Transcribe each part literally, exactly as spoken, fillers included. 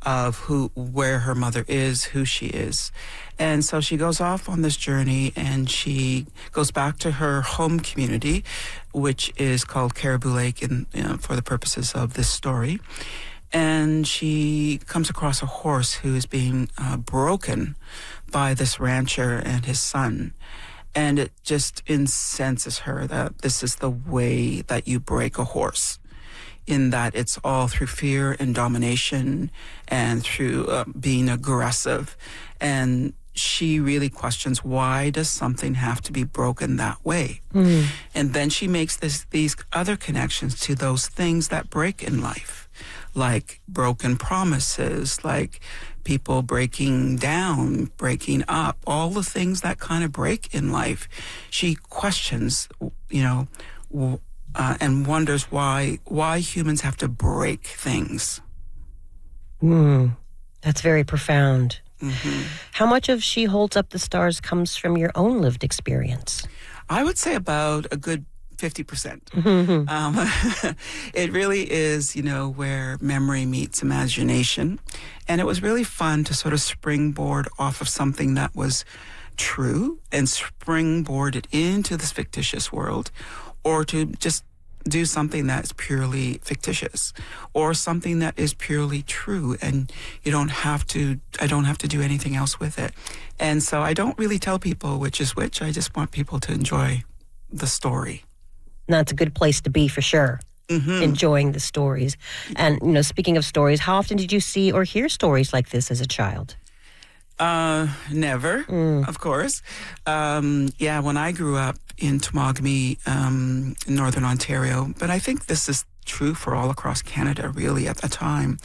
of who, where her mother is, who she is. And so she goes off on this journey, and she goes back to her home community, which is called Caribou Lake in, you know, for the purposes of this story. And she comes across a horse who is being uh, broken by this rancher and his son. And it just incenses her that this is the way that you break a horse, in that it's all through fear and domination and through uh, being aggressive. And she really questions, why does something have to be broken that way? Mm. And then she makes this, these other connections to those things that break in life, like broken promises, like people breaking down, breaking up, all the things that kind of break in life. She questions, you know, uh, and wonders why why humans have to break things. Mm, that's very profound. Mm-hmm. How much of She Holds Up the Stars comes from your own lived experience? I would say about a good fifty percent. Mm-hmm. Um, it really is, you know, where memory meets imagination. And it was really fun to sort of springboard off of something that was true and springboard it into this fictitious world, or to just do something that's purely fictitious, or something that is purely true, and you don't have to, I don't have to do anything else with it. And so I don't really tell people which is which. I just want people to enjoy the story. And that's a good place to be, for sure. Mm-hmm. Enjoying the stories. And, you know, speaking of stories, how often did you see or hear stories like this as a child? Uh, never, mm. of course. Um, yeah, when I grew up in Temagami, um, in Northern Ontario, but I think this is true for all across Canada, really, at the time,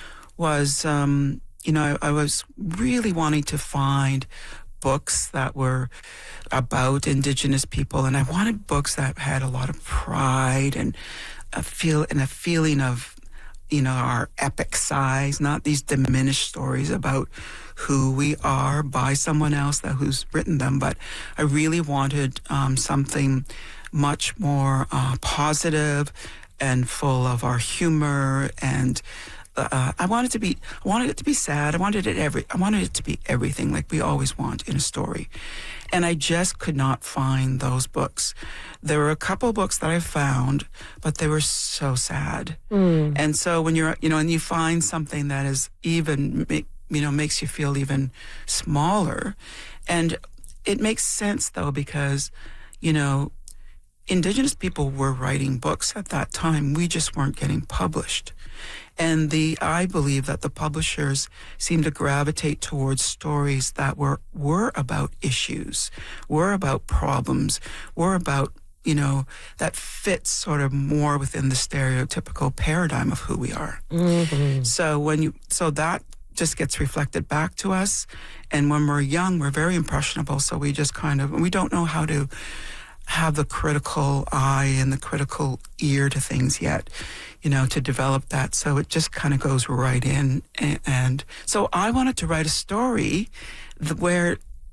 was, um, you know, I, I was really wanting to find books that were about Indigenous people, and I wanted books that had a lot of pride and a feel and a feeling of, you know, our epic size, not these diminished stories about who we are by someone else that who's written them. But I really wanted um, something much more uh, positive and full of our humor, and uh, I wanted to be, I wanted it to be sad. I wanted it every, I wanted it to be everything like we always want in a story. And I just could not find those books. There were a couple books that I found, but they were so sad. Mm. And so when you're, you know, and you find something that is even, you know, makes you feel even smaller. And it makes sense, though, because, you know, Indigenous people were writing books at that time. We just weren't getting published. And the I believe that the publishers seemed to gravitate towards stories that were were about issues, were about problems, were about, you know, that fits sort of more within the stereotypical paradigm of who we are. Mm-hmm. So when you so that just gets reflected back to us. And when we're young, we're very impressionable. So we just kind of, we don't know how to have the critical eye and the critical ear to things yet, you know, to develop that. So it just kind of goes right in. And, and so I wanted to write a story where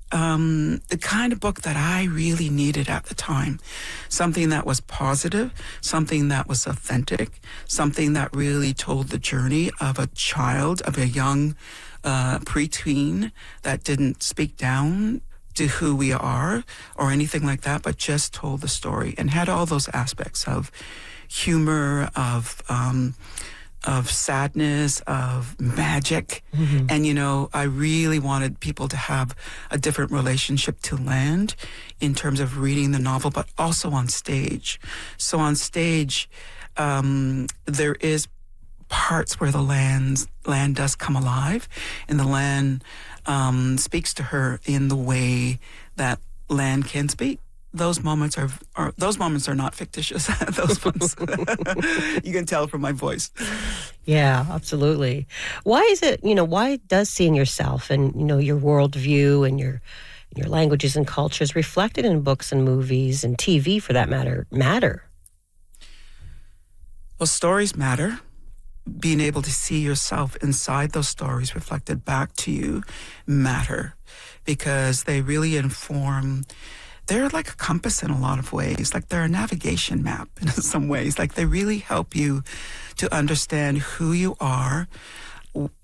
um, the kind of book that I really needed at the time, something that was positive, something that was authentic, something that really told the journey of a child, of a young uh, preteen that didn't speak down to who we are or anything like that, but just told the story and had all those aspects of humor, of um, of sadness, of magic. Mm-hmm. And, you know, I really wanted people to have a different relationship to land in terms of reading the novel, but also on stage. So on stage, um, there is parts where the land, land does come alive, and the land um, speaks to her in the way that land can speak. Those moments are, are those moments are not fictitious. Those ones, you can tell from my voice. Yeah, absolutely. Why is it? You know, why does seeing yourself and, you know, your worldview and your your languages and cultures reflected in books and movies and T V, for that matter, matter? Well, stories matter. Being able to see yourself inside those stories reflected back to you matter, because they really inform. They're like a compass in a lot of ways, like they're a navigation map in some ways. Like they really help you to understand who you are,